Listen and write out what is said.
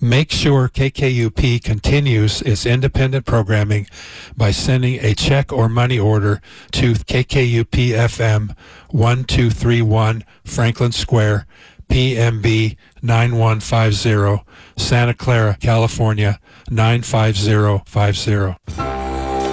Make sure KKUP continues its independent programming by sending a check or money order to KKUP-FM 1231 Franklin Square, PMB 9150, Santa Clara, California 95050.